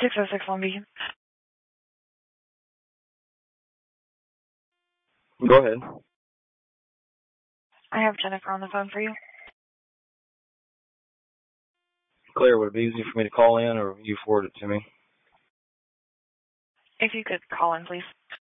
606 Long Beach. Go ahead. I have Jennifer on the phone for you. Claire, would it be easy for me to call in or you forward it to me? If you could call in, please.